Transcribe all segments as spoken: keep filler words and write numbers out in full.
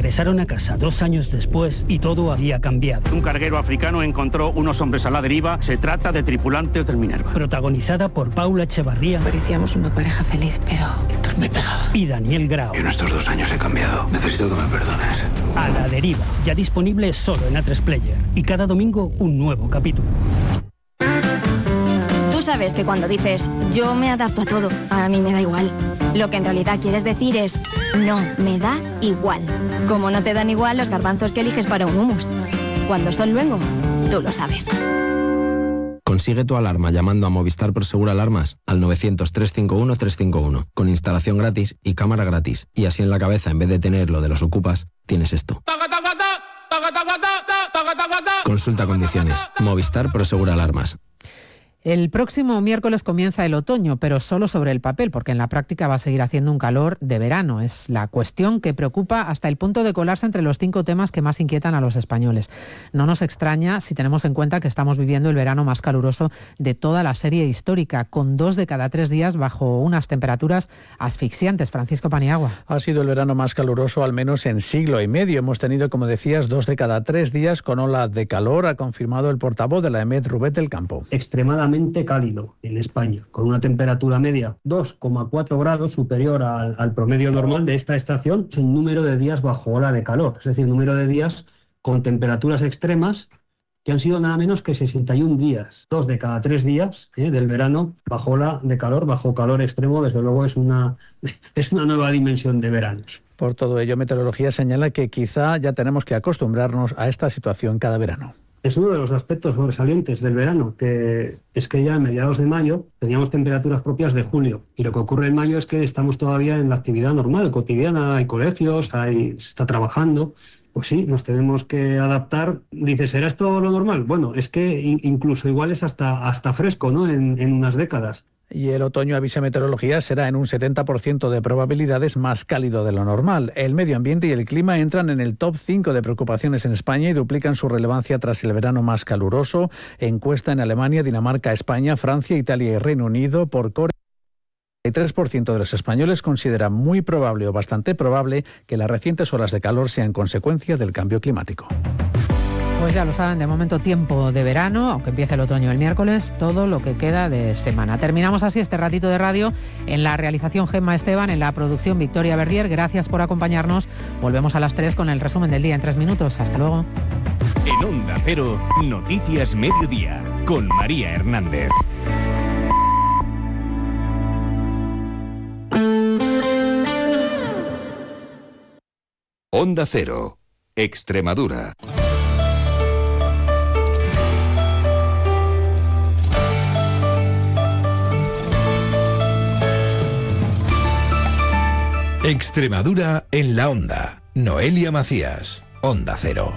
regresaron a casa dos años después y todo había cambiado. Un carguero africano encontró unos hombres a la deriva. Se trata de tripulantes del Minerva. Protagonizada por Paula Echevarría. Parecíamos una pareja feliz, pero Héctor me pegaba. Y Daniel Grau. En estos dos años he cambiado. Necesito que me perdones. A la deriva, ya disponible solo en A tres Player. Y cada domingo un nuevo capítulo. Tú sabes que cuando dices yo me adapto a todo, a mí me da igual, lo que en realidad quieres decir es no, me da igual. Como no te dan igual los garbanzos que eliges para un hummus. Cuando son luengo, tú lo sabes. Consigue tu alarma llamando a Movistar Prosegur Alarmas al novecientos, trescientos cincuenta y uno, trescientos cincuenta y uno, con instalación gratis y cámara gratis. Y así en la cabeza, en vez de tener lo de los ocupas, tienes esto. Consulta condiciones. Movistar Prosegur Alarmas. El próximo miércoles comienza el otoño, pero solo sobre el papel, porque en la práctica va a seguir haciendo un calor de verano. Es la cuestión que preocupa hasta el punto de colarse entre los cinco temas que más inquietan a los españoles. No nos extraña si tenemos en cuenta que estamos viviendo el verano más caluroso de toda la serie histórica, con dos de cada tres días bajo unas temperaturas asfixiantes. Francisco Paniagua. Ha sido el verano más caluroso al menos en siglo y medio. Hemos tenido, como decías, dos de cada tres días con ola de calor, ha confirmado el portavoz de la EMET, Rubén del Campo. Extremadamente cálido en España, con una temperatura media dos coma cuatro grados superior al, al promedio normal de esta estación, en número de días bajo ola de calor, es decir, número de días con temperaturas extremas que han sido nada menos que sesenta y un días, dos de cada tres días ¿eh? del verano bajo ola de calor, bajo calor extremo. Desde luego es una, es una nueva dimensión de veranos. Por todo ello, Meteorología señala que quizá ya tenemos que acostumbrarnos a esta situación cada verano. Es uno de los aspectos sobresalientes del verano, que es que ya a mediados de mayo teníamos temperaturas propias de julio. Y lo que ocurre en mayo es que estamos todavía en la actividad normal, cotidiana, hay colegios, hay, se está trabajando. Pues sí, nos tenemos que adaptar. Dices, ¿será esto lo normal? Bueno, es que incluso igual es hasta, hasta fresco, ¿no? En, en unas décadas. Y el otoño, avisa Meteorología, será en un setenta por ciento de probabilidades más cálido de lo normal. El medio ambiente y el clima entran en el top cinco de preocupaciones en España y duplican su relevancia tras el verano más caluroso. Encuesta en Alemania, Dinamarca, España, Francia, Italia y Reino Unido por Corea. El tres por ciento de los españoles considera muy probable o bastante probable que las recientes olas de calor sean consecuencia del cambio climático. Pues ya lo saben, de momento tiempo de verano, aunque empiece el otoño el miércoles, todo lo que queda de semana. Terminamos así este ratito de radio. En la realización Gemma Esteban, en la producción Victoria Verdier. Gracias por acompañarnos. Volvemos a las tres con el resumen del día en tres minutos. Hasta luego. En Onda Cero, Noticias Mediodía, con María Hernández. Onda Cero, Extremadura. Extremadura en la Onda. Noelia Macías, Onda Cero.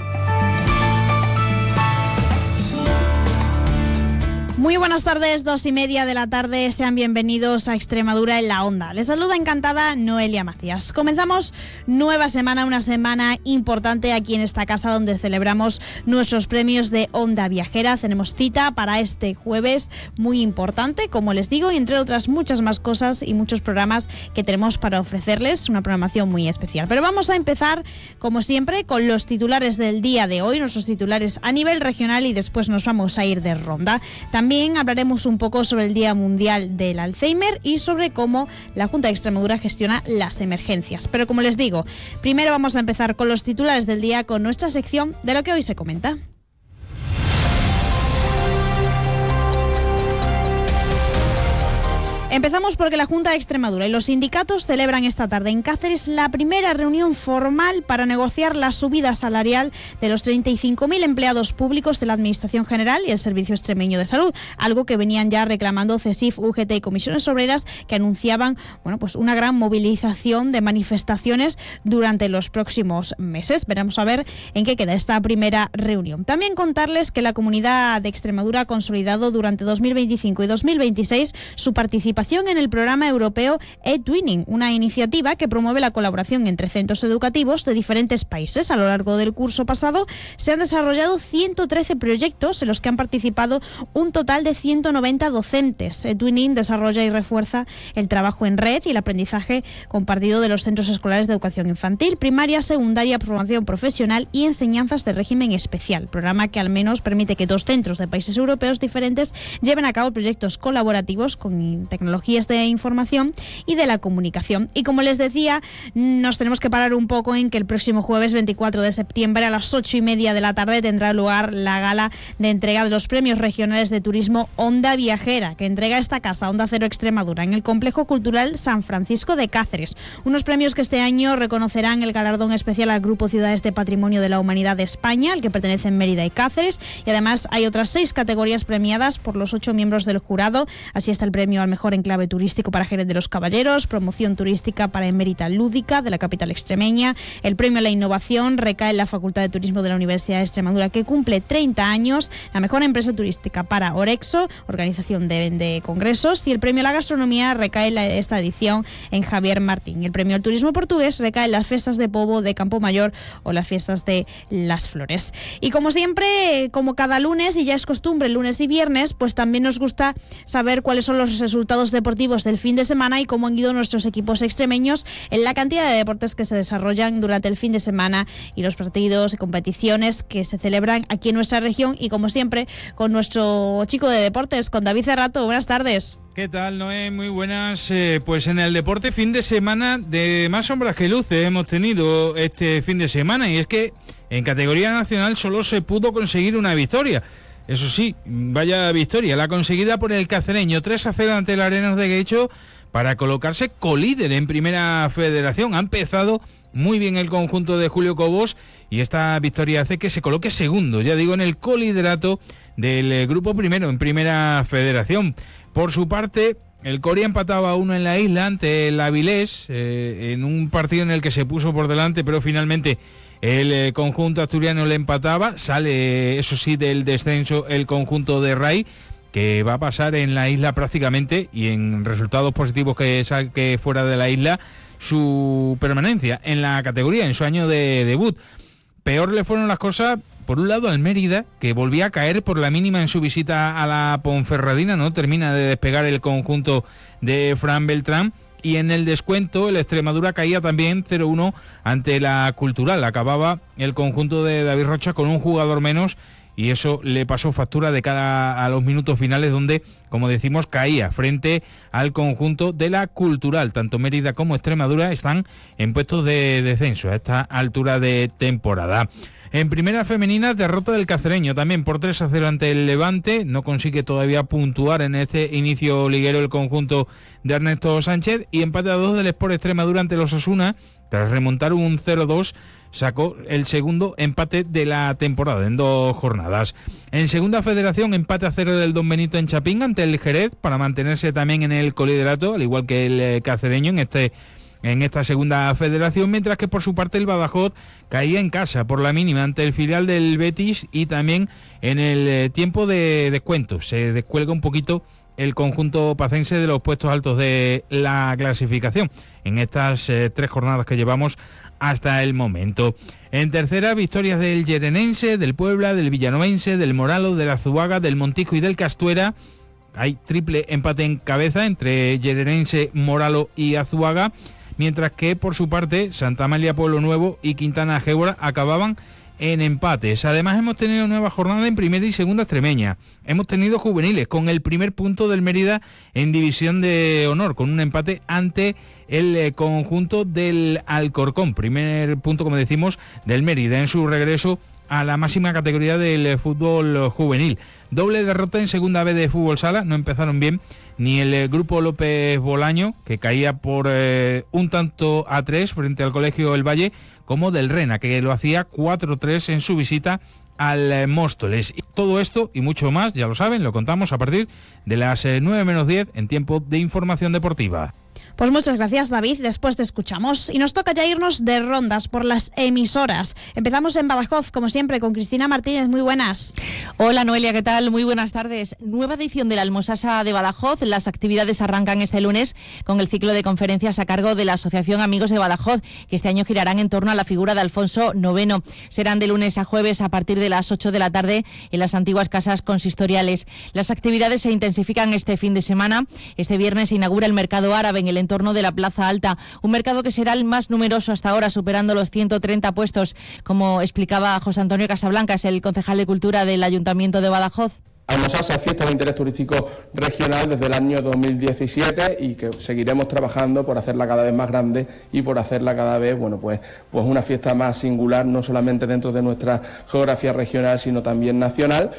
Muy buenas tardes, dos y media de la tarde. Sean bienvenidos a Extremadura en la Onda. Les saluda encantada Noelia Macías. Comenzamos nueva semana, una semana importante aquí en esta casa donde celebramos nuestros premios de Onda Viajera. Tenemos cita para este jueves muy importante, como les digo, y entre otras muchas más cosas y muchos programas que tenemos para ofrecerles, una programación muy especial. Pero vamos a empezar, como siempre, con los titulares del día de hoy, nuestros titulares a nivel regional, y después nos vamos a ir de ronda. También También hablaremos un poco sobre el Día Mundial del Alzheimer y sobre cómo la Junta de Extremadura gestiona las emergencias. Pero como les digo, primero vamos a empezar con los titulares del día, con nuestra sección de lo que hoy se comenta. Empezamos porque la Junta de Extremadura y los sindicatos celebran esta tarde en Cáceres la primera reunión formal para negociar la subida salarial de los treinta y cinco mil empleados públicos de la Administración General y el Servicio Extremeño de Salud, algo que venían ya reclamando CESIF, U G T y Comisiones Obreras, que anunciaban bueno, pues una gran movilización de manifestaciones durante los próximos meses. Veremos a ver en qué queda esta primera reunión. También contarles que la Comunidad de Extremadura ha consolidado durante dos mil veinticinco y dos mil veintiséis su participación participación en el programa europeo eTwinning, una iniciativa que promueve la colaboración entre centros educativos de diferentes países. A lo largo del curso pasado se han desarrollado ciento trece proyectos en los que han participado un total de ciento noventa docentes. eTwinning desarrolla y refuerza el trabajo en red y el aprendizaje compartido de los centros escolares de educación infantil, primaria, secundaria, formación profesional y enseñanzas de régimen especial. Programa que al menos permite que dos centros de países europeos diferentes lleven a cabo proyectos colaborativos con tecnologías de información y de la comunicación. Y como les decía, nos tenemos que parar un poco en que el próximo jueves veinticuatro de septiembre a las ocho y media de la tarde tendrá lugar la gala de entrega de los premios regionales de turismo Onda Viajera, que entrega esta casa, Onda Cero Extremadura, en el Complejo Cultural San Francisco de Cáceres. Unos premios que este año reconocerán el galardón especial al Grupo Ciudades de Patrimonio de la Humanidad de España, al que pertenecen Mérida y Cáceres, y además hay otras seis categorías premiadas por los ocho miembros del jurado. Así está el premio al mejor enclave turístico para Jerez de los Caballeros, promoción turística para Emérita Lúdica de la capital extremeña. El premio a la innovación recae en la Facultad de Turismo de la Universidad de Extremadura, que cumple treinta años. La mejor empresa turística para Orexo, organización de, de congresos, y el premio a la gastronomía recae en la, esta edición en Javier Martín. El premio al turismo portugués recae en las fiestas de Pobo de Campo Mayor o las fiestas de Las Flores. Y como siempre, como cada lunes, y ya es costumbre lunes y viernes, pues también nos gusta saber cuáles son los resultados deportivos del fin de semana y cómo han ido nuestros equipos extremeños en la cantidad de deportes que se desarrollan durante el fin de semana y los partidos y competiciones que se celebran aquí en nuestra región. Y como siempre, con nuestro chico de deportes, con David Cerrato. Buenas tardes. ¿Qué tal, Noé? Muy buenas. Eh, pues en el deporte, fin de semana de más sombras que luces hemos tenido este fin de semana, y es que en categoría nacional solo se pudo conseguir una victoria. Eso sí, vaya victoria, la conseguida por el cacereño, tres a cero ante el Arenas de Guecho, para colocarse colíder en Primera Federación. Ha empezado muy bien el conjunto de Julio Cobos y esta victoria hace que se coloque segundo, ya digo, en el coliderato del grupo primero en Primera Federación. Por su parte, el Coria empataba a uno en la isla ante el Avilés, eh, en un partido en el que se puso por delante, pero finalmente el eh, conjunto asturiano le empataba. Sale, eso sí, del descenso el conjunto de Ray, que va a pasar en la isla prácticamente, y en resultados positivos que saque fuera de la isla, su permanencia en la categoría, en su año de debut. Peor le fueron las cosas, por un lado, al Mérida, que volvía a caer por la mínima en su visita a la Ponferradina. No termina de despegar el conjunto de Fran Beltrán. Y en el descuento, el Extremadura caía también cero uno ante la Cultural. Acababa el conjunto de David Rocha con un jugador menos, y eso le pasó factura de cara a los minutos finales, donde, como decimos, caía frente al conjunto de la Cultural. Tanto Mérida como Extremadura están en puestos de descenso a esta altura de temporada. En primera femenina, derrota del Cacereño también por tres a cero ante el Levante. No consigue todavía puntuar en este inicio liguero el conjunto de Ernesto Sánchez, y empate a dos del Sport Extremadura ante los Osasuna. Tras remontar un cero dos, sacó el segundo empate de la temporada en dos jornadas. En segunda federación, empate a cero del Don Benito en Chapín ante el Jerez, para mantenerse también en el coliderato, al igual que el Cacereño en este en esta segunda federación, mientras que por su parte el Badajoz caía en casa por la mínima ante el filial del Betis, y también en el tiempo de descuento se descuelga un poquito el conjunto pacense de los puestos altos de la clasificación en estas eh, tres jornadas que llevamos hasta el momento. En tercera, victorias del Llerenense, del Puebla, del Villanovense, del Moralo, del Azuaga, del Montijo y del Castuera. Hay triple empate en cabeza entre Llerenense, Moralo y Azuaga, mientras que por su parte Santa Amalia, Pueblo Nuevo y Quintana Gébora acababan en empates. Además, hemos tenido nueva jornada en primera y segunda extremeña. Hemos tenido juveniles con el primer punto del Mérida en división de honor, con un empate ante el eh, conjunto del Alcorcón. Primer punto, como decimos, del Mérida en su regreso a la máxima categoría del eh, fútbol juvenil. Doble derrota en segunda B de fútbol sala. No empezaron bien ni el eh, grupo López Bolaño, que caía por eh, un tanto a tres frente al Colegio El Valle, como del Rena, que lo hacía cuatro tres en su visita al eh, Móstoles. Y todo esto y mucho más, ya lo saben, lo contamos a partir de las eh, nueve menos diez en tiempo de información deportiva. Pues muchas gracias, David. Después te escuchamos. Y nos toca ya irnos de rondas por las emisoras. Empezamos en Badajoz, como siempre, con Cristina Martínez. Muy buenas. Hola, Noelia, ¿qué tal? Muy buenas tardes. Nueva edición de la Almosasa de Badajoz. Las actividades arrancan este lunes con el ciclo de conferencias a cargo de la Asociación Amigos de Badajoz, que este año girarán en torno a la figura de Alfonso noveno. Serán de lunes a jueves a partir de las ocho de la tarde en las antiguas casas consistoriales. Las actividades se intensifican este fin de semana. Este viernes se inaugura el mercado árabe en el entorno de la Plaza Alta, un mercado que será el más numeroso hasta ahora, superando los ciento treinta puestos, como explicaba José Antonio Casablanca, es el concejal de Cultura del Ayuntamiento de Badajoz. Almosasa es fiesta de interés turístico regional desde el año dos mil diecisiete y que seguiremos trabajando por hacerla cada vez más grande y por hacerla cada vez, bueno, pues, pues una fiesta más singular, no solamente dentro de nuestra geografía regional, sino también nacional.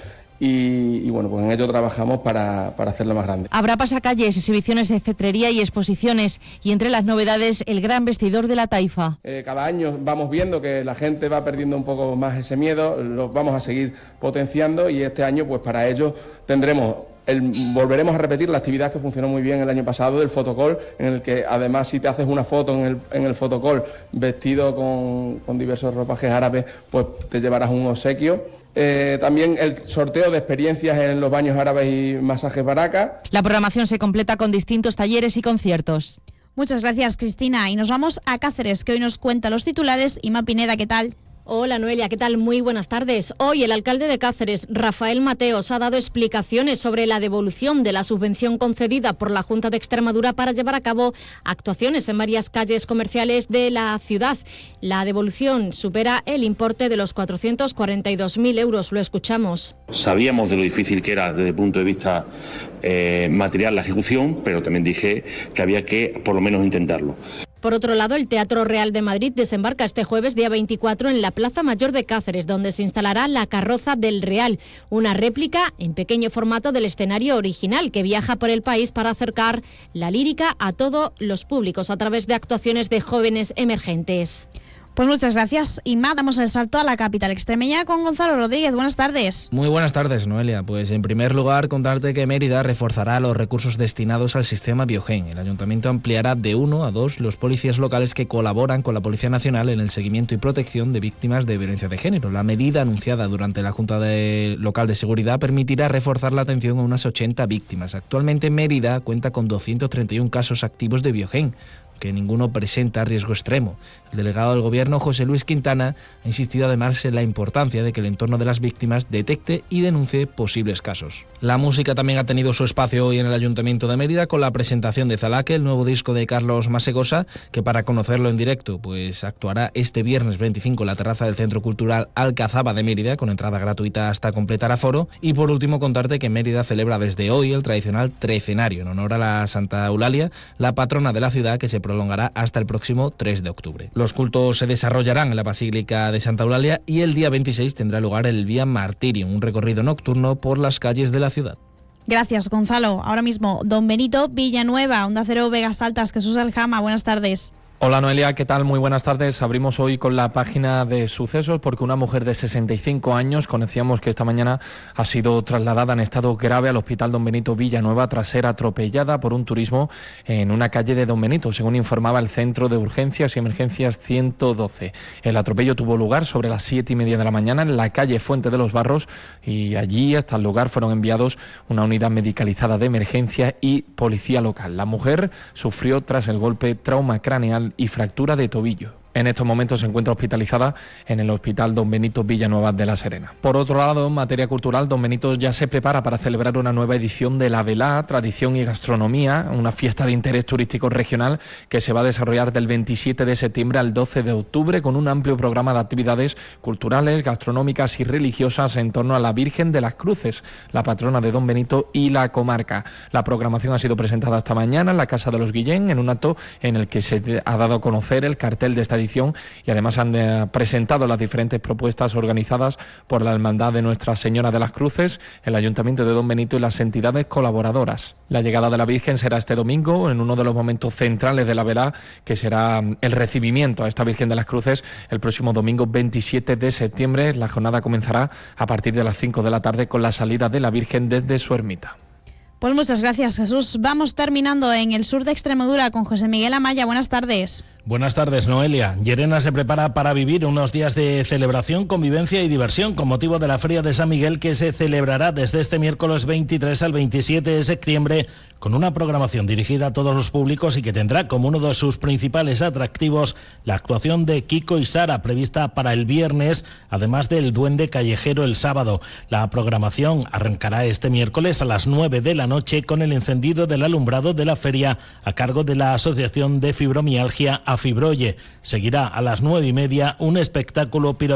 Y, y bueno, pues en ello trabajamos para, para hacerlo más grande. Habrá pasacalles, exhibiciones de cetrería y exposiciones, y entre las novedades, el gran vestidor de la Taifa. Eh, cada año vamos viendo que la gente va perdiendo un poco más ese miedo, lo vamos a seguir potenciando, y este año pues para ello tendremos... El, volveremos a repetir la actividad que funcionó muy bien el año pasado del fotocall, en el que además si te haces una foto en el, en el fotocall vestido con, con diversos ropajes árabes, pues te llevarás un obsequio. Eh, también el sorteo de experiencias en los baños árabes y masajes baraka. La programación se completa con distintos talleres y conciertos. Muchas gracias, Cristina. Y nos vamos a Cáceres, que hoy nos cuenta los titulares. Ima Pineda, ¿qué tal? Hola Noelia, ¿qué tal? Muy buenas tardes. Hoy el alcalde de Cáceres, Rafael Mateos, ha dado explicaciones sobre la devolución de la subvención concedida por la Junta de Extremadura para llevar a cabo actuaciones en varias calles comerciales de la ciudad. La devolución supera el importe de los cuatrocientos cuarenta y dos mil euros. Lo escuchamos. Sabíamos de lo difícil que era desde el punto de vista eh, material la ejecución, pero también dije que había que por lo menos intentarlo. Por otro lado, el Teatro Real de Madrid desembarca este jueves, día veinticuatro, en la Plaza Mayor de Cáceres, donde se instalará la Carroza del Real, una réplica en pequeño formato del escenario original que viaja por el país para acercar la lírica a todos los públicos a través de actuaciones de jóvenes emergentes. Pues muchas gracias, Inma. Damos el salto a la capital extremeña con Gonzalo Rodríguez. Buenas tardes. Muy buenas tardes, Noelia. Pues en primer lugar, contarte que Mérida reforzará los recursos destinados al sistema Biogen. El ayuntamiento ampliará de uno a dos los policías locales que colaboran con la Policía Nacional en el seguimiento y protección de víctimas de violencia de género. La medida anunciada durante la Junta de Local de Seguridad permitirá reforzar la atención a unas ochenta víctimas. Actualmente Mérida cuenta con doscientos treinta y uno casos activos de Biogen, que ninguno presenta riesgo extremo. El delegado del Gobierno, José Luis Quintana, ha insistido además en la importancia de que el entorno de las víctimas detecte y denuncie posibles casos. La música también ha tenido su espacio hoy en el Ayuntamiento de Mérida con la presentación de Zalaque, el nuevo disco de Carlos Masegosa, que para conocerlo en directo pues actuará este viernes veinticinco en la terraza del Centro Cultural Alcazaba de Mérida, con entrada gratuita hasta completar aforo. Y por último contarte que Mérida celebra desde hoy el tradicional trecenario en honor a la Santa Eulalia, la patrona de la ciudad, que se prolongará hasta el próximo tres de octubre. Los cultos se desarrollarán en la Basílica de Santa Eulalia y el día veintiséis tendrá lugar el Vía Martirium, un recorrido nocturno por las calles de la ciudad. Gracias, Gonzalo. Ahora mismo, Don Benito Villanueva, Onda Cero Vegas Altas, Jesús Aljama. Buenas tardes. Hola Noelia, ¿qué tal? Muy buenas tardes. Abrimos hoy con la página de sucesos porque una mujer de sesenta y cinco años, conocíamos que esta mañana ha sido trasladada en estado grave al Hospital Don Benito Villanueva tras ser atropellada por un turismo en una calle de Don Benito, según informaba el Centro de Urgencias y Emergencias ciento doce. El atropello tuvo lugar sobre las siete y media de la mañana en la calle Fuente de los Barros y allí hasta el lugar fueron enviados una unidad medicalizada de emergencia y policía local. La mujer sufrió tras el golpe trauma craneal y fractura de tobillo. En estos momentos se encuentra hospitalizada en el Hospital Don Benito Villanueva de la Serena. Por otro lado, en materia cultural, Don Benito ya se prepara para celebrar una nueva edición de la Velá, Tradición y Gastronomía, una fiesta de interés turístico regional que se va a desarrollar del veintisiete de septiembre al doce de octubre con un amplio programa de actividades culturales, gastronómicas y religiosas en torno a la Virgen de las Cruces, la patrona de Don Benito y la comarca. La programación ha sido presentada esta mañana en la Casa de los Guillén en un acto en el que se ha dado a conocer el cartel de esta edición y además han eh, presentado las diferentes propuestas organizadas por la Hermandad de Nuestra Señora de las Cruces, el Ayuntamiento de Don Benito y las entidades colaboradoras. La llegada de la Virgen será este domingo en uno de los momentos centrales de la velá, que será el recibimiento a esta Virgen de las Cruces el próximo domingo veintisiete de septiembre. La jornada comenzará a partir de las cinco de la tarde con la salida de la Virgen desde su ermita. Pues muchas gracias, Jesús. Vamos terminando en el sur de Extremadura con José Miguel Amaya. Buenas tardes. Buenas tardes, Noelia. Llerena se prepara para vivir unos días de celebración, convivencia y diversión con motivo de la Feria de San Miguel, que se celebrará desde este miércoles veintitrés al veintisiete de septiembre, con una programación dirigida a todos los públicos y que tendrá como uno de sus principales atractivos la actuación de Kiko y Sara, prevista para el viernes, además del Duende Callejero el sábado. La programación arrancará este miércoles a las nueve de la noche con el encendido del alumbrado de la feria a cargo de la Asociación de Fibromialgia Afibroye. Seguirá a las nueve y media un espectáculo pirotécnico